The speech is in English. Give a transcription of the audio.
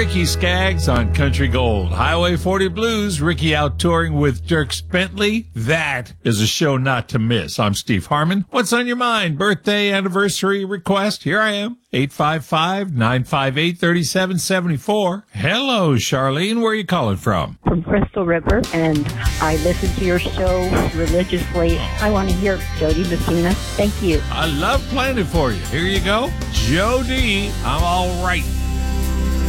Ricky Skaggs on Country Gold. Highway 40 Blues, Ricky out touring with Dierks Bentley. That is a show not to miss. I'm Steve Harmon. What's on your mind? Birthday, anniversary, request? Here I am. 855-958-3774. Hello, Charlene. Where are you calling from? From Crystal River, and I listen to your show religiously. I want to hear Jody Messina. Thank you. I love playing it for you. Here you go. Jody, I'm all right.